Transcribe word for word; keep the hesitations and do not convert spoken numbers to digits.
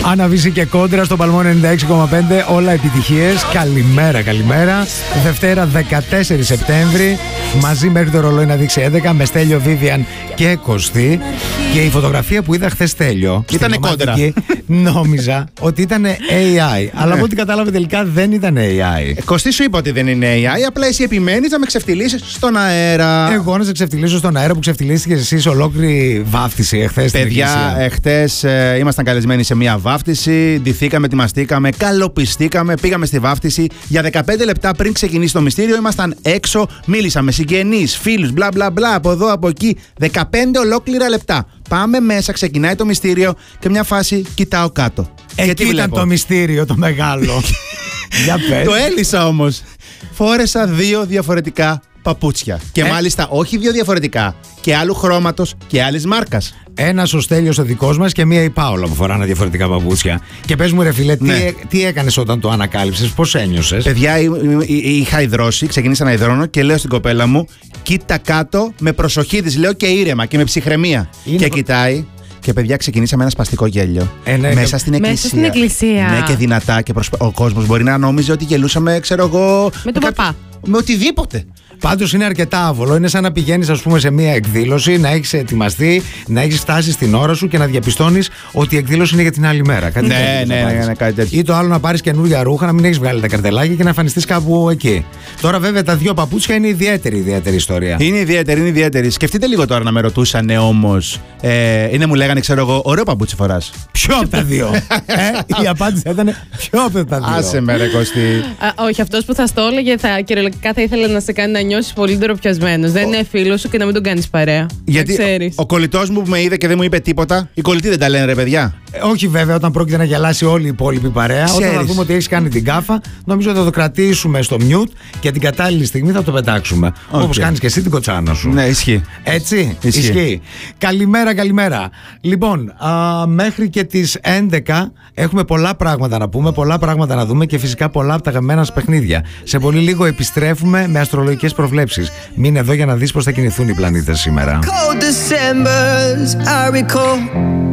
Άννα και Κόντρα στο Παλμό ενενήντα έξι κόμμα πέντε. Όλα επιτυχίες. Καλημέρα, καλημέρα. Δευτέρα δεκατέσσερις Σεπτέμβρη. Μαζί μέχρι το ρολόι να δείξει έντεκα. Με Στέλιο, Βίβιαν και Κωστή. Και η φωτογραφία που είδα χθες, Στέλιο, ήτανε Κόντρα. Νόμιζα ότι ήταν έι άι. Αλλά από ό,τι κατάλαβε τελικά δεν ήταν έι άι. Ε, Κωστή, σου είπα ότι δεν είναι έι άι. Απλά εσύ επιμένεις να με ξεφτυλίσεις στον αέρα. Εγώ να σε ξεφτυλίσω στον αέρα που ξεφτυλίστηκες εσύ σε ολόκληρη βάφτιση εχθές. Παιδιά, εχθές ε, ήμασταν καλεσμένοι σε μια βάφτιση. Ντυθήκαμε, ετοιμαστήκαμε, καλοπιστήκαμε. Πήγαμε στη βάφτιση. Για δεκαπέντε λεπτά πριν ξεκινήσει το μυστήριο, ήμασταν έξω. Μίλησα με συγγενείς, φίλους, μπλα μπλα μπλα. Από εδώ, από εκεί. δεκαπέντε ολόκληρα λεπτά. Πάμε μέσα, ξεκινάει το μυστήριο και μια φάση κοιτάω κάτω. Εκεί ήταν το μυστήριο το μεγάλο. Για πες. Το έλυσα όμως. Φόρεσα δύο διαφορετικά παπούτσια. Και ε? μάλιστα όχι δύο διαφορετικά. Και άλλου χρώματος και άλλης μάρκας. Ένας ο Στέλιος ο δικός μας και μία η Πάολα που φοράνε διαφορετικά παπούτσια. Και πες μου, ρε φίλε, ναι. τι, τι έκανες όταν το ανακάλυψες, πώς ένιωσες? Παιδιά, είχα υδρώσει, ξεκίνησα να υδρώνω και λέω στην κοπέλα μου, κοίτα κάτω με προσοχή της, λέω, και ήρεμα και με ψυχραιμία. Είναι και προ... κοιτάει. Και παιδιά, ξεκινήσαμε ένα σπαστικό γέλιο. Ε, ναι, μέσα, στην εκκλησία. μέσα στην εκκλησία. Ναι, και δυνατά. Και προσπα... ο κόσμος μπορεί να νόμιζε ότι γελούσαμε, ξέρω εγώ. Με τον παπά. Με οτιδήποτε. Πάντως είναι αρκετά άβολο. Είναι σαν να πηγαίνεις, ας πούμε, σε μια εκδήλωση, να έχεις ετοιμαστεί, να έχεις φτάσει στην ώρα σου και να διαπιστώνεις ότι η εκδήλωση είναι για την άλλη μέρα. Κάτι ναι, τέτοιο, ναι, ναι, ναι, κάτι τέτοιο. Ή το άλλο να πάρεις καινούργια ρούχα, να μην έχεις βγάλει τα καρτελάκια και να εμφανιστείς κάπου εκεί. Τώρα, βέβαια, τα δύο παπούτσια είναι ιδιαίτερη, ιδιαίτερη ιστορία. Είναι ιδιαίτερη, είναι ιδιαίτερη. Σκεφτείτε λίγο τώρα να με ρωτούσαν όμως. Ε, είναι, μου λέγανε, ξέρω εγώ, ωραίο παπούτσι φοράς. Ποιο από τα δύο? ε, η απάντηση ήταν ποιο από τα δύο? Άσε με, ρε Κωστή. Όχι, αυτός που θα στο έλεγε θα, κυριολεκτικά θα ήθελε να σε κάνει να νιώσεις πολύ ντροπιασμένος. Δεν είναι φίλος σου και να μην τον κάνεις παρέα. Γιατί ο, ο κολλητός μου που με είδε και δεν μου είπε τίποτα, οι κολλητοί δεν τα λένε, ρε παιδιά. Ε, όχι, βέβαια, όταν πρόκειται να γελάσει όλη η υπόλοιπη παρέα. Ξέρεις. Όταν θα δούμε ότι έχεις κάνει την κάφα, νομίζω θα το κρατήσουμε στο mute και την κατάλληλη στιγμή θα το πετάξουμε. Okay. Όπως κάνεις και εσύ την κοτσάνα σου. Ναι, ισχύει. Έτσι, ισχύει. ισχύει. Καλημέρα, καλημέρα. Λοιπόν, α, μέχρι και τις έντεκα έχουμε πολλά πράγματα να πούμε, πολλά πράγματα να δούμε και φυσικά πολλά από τα αγαπημένα μας παιχνίδια. Σε πολύ λίγο επιστρέφουμε με αστρολογικές προβλέψεις. Μείνε εδώ για να δεις πώς θα κινηθούν οι πλανήτες σήμερα.